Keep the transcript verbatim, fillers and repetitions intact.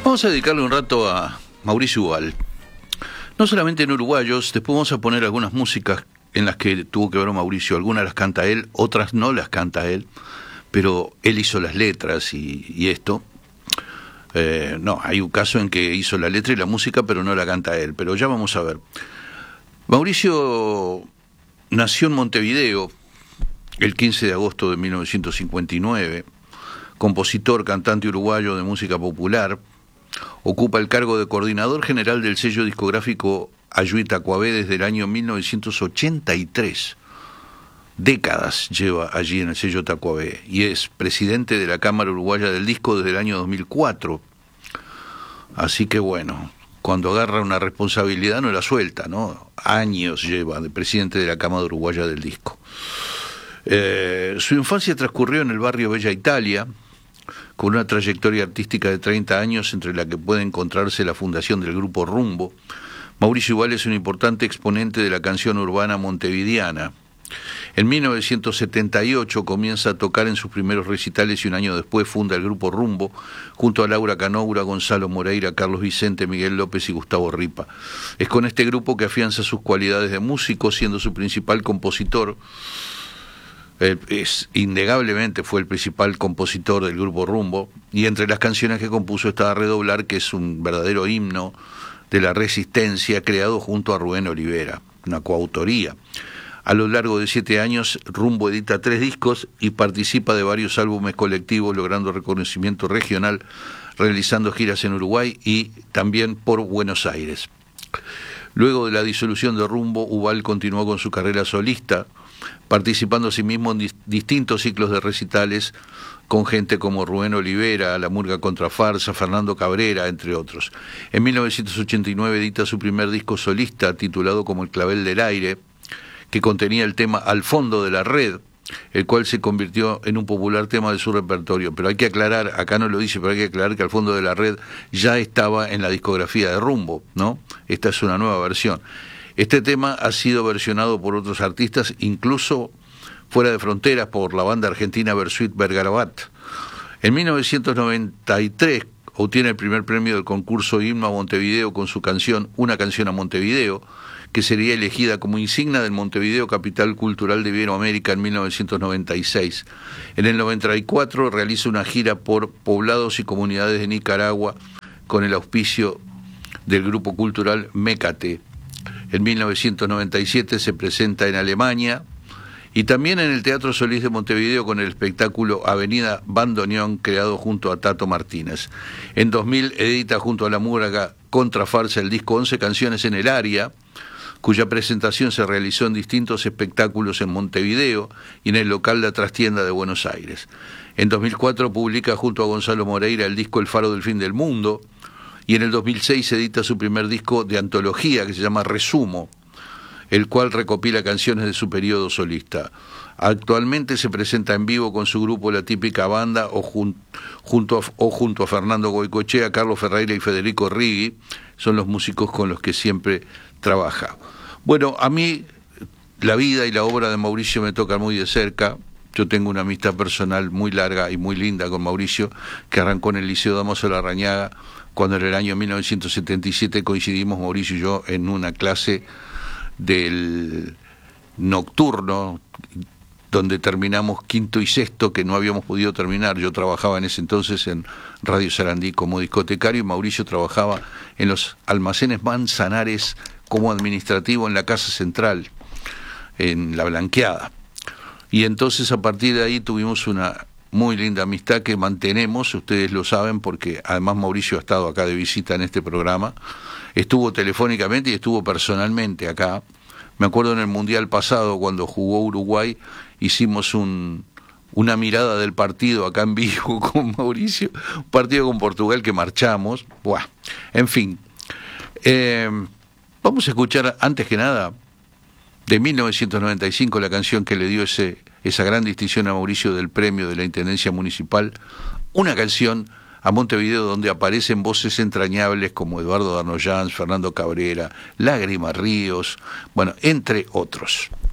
Vamos a dedicarle un rato a Mauricio Ubal. No solamente en uruguayos, después vamos a poner algunas músicas en las que tuvo que ver Mauricio. Algunas las canta él, otras no las canta él, pero él hizo las letras y, y esto. Eh, no, hay un caso en que hizo la letra y la música, pero no la canta él. Pero ya vamos a ver. Mauricio nació en Montevideo el quince de agosto de mil novecientos cincuenta y nueve, compositor, cantante uruguayo de música popular. Ocupa el cargo de coordinador general del sello discográfico Ayuí Tacuabé desde el año mil novecientos ochenta y tres. Décadas lleva allí en el sello Tacuabé y es presidente de la Cámara Uruguaya del Disco desde el año dos mil cuatro. Así que bueno, cuando agarra una responsabilidad no la suelta, ¿no? Años lleva de presidente de la Cámara Uruguaya del Disco. Eh, su infancia transcurrió en el barrio Bella Italia, con una trayectoria artística de treinta años, entre la que puede encontrarse la fundación del grupo Rumbo. Mauricio Ubal es un importante exponente de la canción urbana montevideana. En mil novecientos setenta y ocho comienza a tocar en sus primeros recitales y un año después funda el grupo Rumbo, junto a Laura Canoura, Gonzalo Moreira, Carlos Vicente, Miguel López y Gustavo Ripa. Es con este grupo que afianza sus cualidades de músico, siendo su principal compositor. Eh, es innegablemente fue el principal compositor del grupo Rumbo, y entre las canciones que compuso está Redoblar, que es un verdadero himno de la resistencia, creado junto a Rubén Olivera, una coautoría. A lo largo de siete años, Rumbo edita tres discos y participa de varios álbumes colectivos, logrando reconocimiento regional, realizando giras en Uruguay y también por Buenos Aires. Luego de la disolución de Rumbo, Ubal continuó con su carrera solista, participando asimismo en dis- distintos ciclos de recitales con gente como Rubén Olivera, La Murga Contra Farsa, Fernando Cabrera, entre otros. En mil novecientos ochenta y nueve edita su primer disco solista, titulado como El Clavel del Aire, que contenía el tema Al Fondo de la Red, el cual se convirtió en un popular tema de su repertorio. Pero hay que aclarar, acá no lo dice, pero hay que aclarar que Al Fondo de la Red ya estaba en la discografía de Rumbo, ¿no? Esta es una nueva versión. Este tema ha sido versionado por otros artistas, incluso fuera de fronteras, por la banda argentina Bersuit Vergarabat. En mil novecientos noventa y tres obtiene el primer premio del concurso Himno a Montevideo con su canción Una canción a Montevideo, que sería elegida como insignia del Montevideo Capital Cultural de Iberoamérica en mil novecientos noventa y seis. En el noventa y cuatro realiza una gira por poblados y comunidades de Nicaragua con el auspicio del grupo cultural Mécate. En mil novecientos noventa y siete se presenta en Alemania y también en el Teatro Solís de Montevideo con el espectáculo Avenida Bandoneón, creado junto a Tato Martínez. En dos mil edita junto a La Murga Contra Farsa el disco once canciones en el área, cuya presentación se realizó en distintos espectáculos en Montevideo y en el local La Trastienda de Buenos Aires. En dos mil cuatro publica junto a Gonzalo Moreira el disco El Faro del Fin del Mundo, y en el dos mil seis edita su primer disco de antología que se llama Resumo, el cual recopila canciones de su periodo solista. Actualmente se presenta en vivo con su grupo La Típica Banda o, jun, junto, a, o junto a Fernando Goicoechea, Carlos Ferreira y Federico Righi. Son los músicos con los que siempre trabaja. Bueno, a mí la vida y la obra de Mauricio me tocan muy de cerca. Yo tengo una amistad personal muy larga y muy linda con Mauricio, que arrancó en el Liceo Dámaso Larrañaga, cuando en el año mil novecientos setenta y siete coincidimos Mauricio y yo en una clase del nocturno, donde terminamos quinto y sexto, que no habíamos podido terminar. Yo trabajaba en ese entonces en Radio Sarandí como discotecario y Mauricio trabajaba en los almacenes Manzanares como administrativo en la Casa Central, en La Blanqueada. Y entonces a partir de ahí tuvimos una muy linda amistad que mantenemos, ustedes lo saben, porque además Mauricio ha estado acá de visita en este programa, estuvo telefónicamente y estuvo personalmente acá. Me acuerdo en el Mundial pasado, cuando jugó Uruguay, hicimos un, una mirada del partido acá en vivo con Mauricio, un partido con Portugal que marchamos. Buah. En fin, eh, vamos a escuchar antes que nada de mil novecientos noventa y cinco la canción que le dio ese, esa gran distinción a Mauricio del premio de la Intendencia Municipal, una canción a Montevideo donde aparecen voces entrañables como Eduardo Darnoyans, Fernando Cabrera, Lágrima Ríos, bueno, entre otros.